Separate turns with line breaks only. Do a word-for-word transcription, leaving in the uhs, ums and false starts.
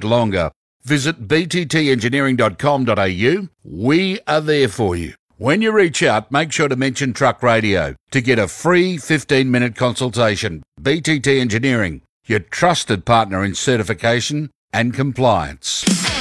longer. Visit b t t engineering dot com dot a u. We are there for you. When you reach out, make sure to mention Truck Radio to get a free fifteen-minute consultation. B T T Engineering, your trusted partner in certification and compliance.